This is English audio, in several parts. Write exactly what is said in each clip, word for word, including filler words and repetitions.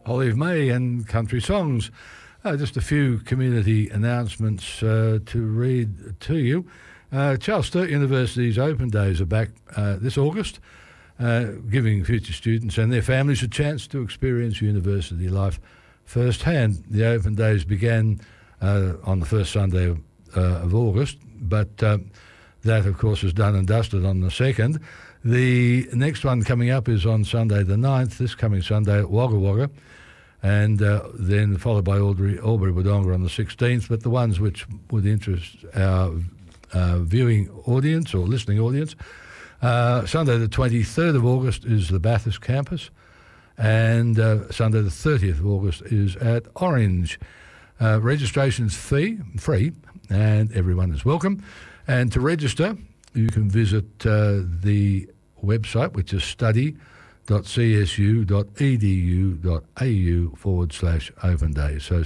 Olive May and country songs. Uh, just a few community announcements uh, to read to you. Uh, Charles Sturt University's Open Days are back uh, this August, uh, giving future students and their families a chance to experience university life firsthand. The Open Days began uh, on the first Sunday of, uh, of August, but uh, that, of course, is done and dusted on the second. The next one coming up is on Sunday the ninth, this coming Sunday at Wagga Wagga, and uh, then followed by Albury, Albury Wodonga on the sixteenth. But the ones which would interest our uh, viewing audience or listening audience, uh, Sunday the twenty-third of August is the Bathurst campus, and uh, Sunday the thirtieth of August is at Orange. Uh, registration's fee free, and everyone is welcome. And to register, you can visit uh, the website, which is study.csu.edu.au forward slash open days. So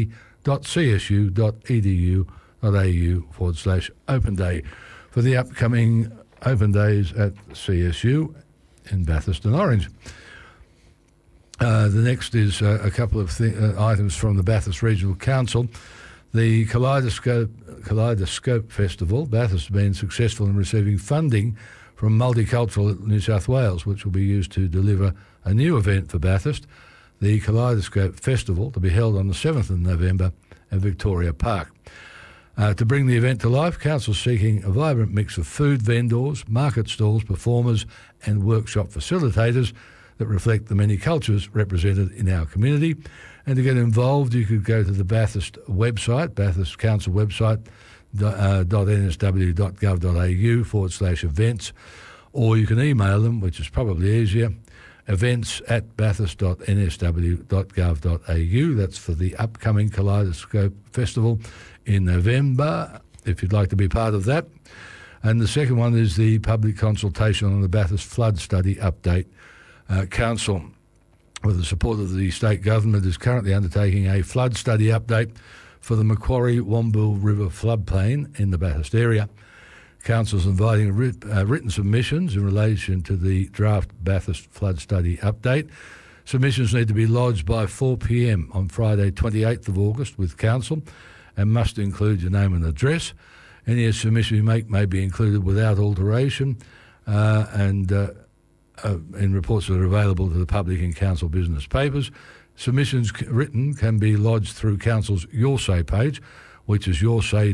study.csu.edu.au forward slash open day for the upcoming open days at C S U in Bathurst and Orange. Uh, the next is uh, a couple of th- uh, items from the Bathurst Regional Council. The Kaleidoscope, Kaleidoscope Festival. Bathurst has been successful in receiving funding from Multicultural New South Wales, which will be used to deliver a new event for Bathurst, the Kaleidoscope Festival, to be held on the seventh of November at Victoria Park. Uh, to bring the event to life, Council is seeking a vibrant mix of food vendors, market stalls, performers and workshop facilitators that reflect the many cultures represented in our community. And to get involved, you could go to the Bathurst website, Bathurst Council website, uh, .nsw.gov.au forward slash events, or you can email them, which is probably easier, events at bathurst.nsw.gov.au. That's for the upcoming Kaleidoscope Festival in November, if you'd like to be part of that. And the second one is the public consultation on the Bathurst Flood Study Update. Uh, Council, with the support of the state government, is currently undertaking a flood study update for the Macquarie Womble River floodplain in the Bathurst area. Council is inviting writ- uh, written submissions in relation to the draft Bathurst flood study update. Submissions need to be lodged by four p.m. on Friday twenty-eighth of August with Council and must include your name and address. Any submission you make may be included without alteration uh, and uh, Uh, in reports that are available to the public in Council business papers. Submissions c- written can be lodged through Council's Your Say page, which is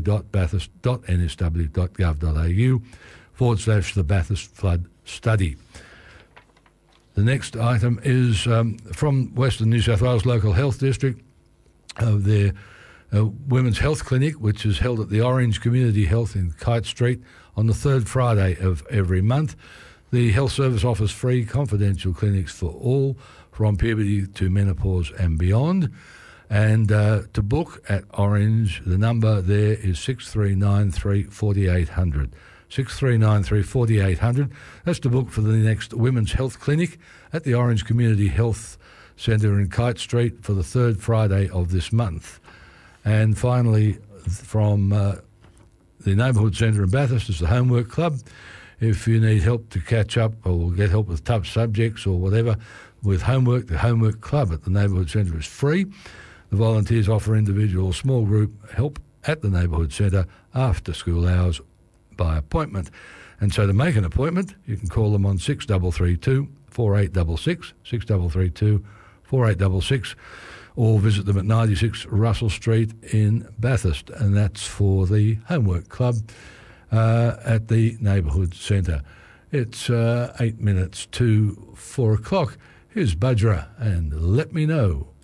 yoursay.bathurst.nsw.gov.au forward slash the Bathurst Flood Study. The next item is um, from Western New South Wales Local Health District, uh, their uh, Women's Health Clinic, which is held at the Orange Community Health in Kite Street on the third Friday of every month. The Health Service offers free confidential clinics for all, from puberty to menopause and beyond. And uh, to book at Orange, the number there is six three nine three, four eight zero zero. six three nine three, four eight zero zero. That's to book for the next Women's Health Clinic at the Orange Community Health Centre in Kite Street for the third Friday of this month. And finally, from uh, the Neighbourhood Centre in Bathurst is the Homework Club. If you need help to catch up or get help with tough subjects or whatever with homework, the Homework Club at the Neighbourhood Centre is free. The volunteers offer individual or small group help at the Neighbourhood Centre after school hours by appointment. And so to make an appointment, you can call them on six three three two, four eight six six, six three three two, four eight six six, or visit them at ninety-six Russell Street in Bathurst. And that's for the Homework Club Uh, at the Neighbourhood Centre. It's uh, eight minutes to four o'clock. Here's Budgerah and Let Me Know.